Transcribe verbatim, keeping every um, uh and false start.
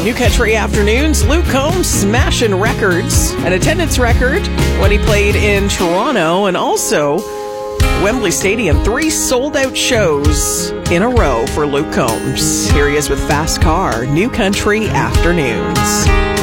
New Country Afternoons, Luke Combs smashing records, an attendance record when he played in Toronto, and also Wembley Stadium. Three sold-out shows in a row for Luke Combs. Here he is with Fast Car, New Country Afternoons.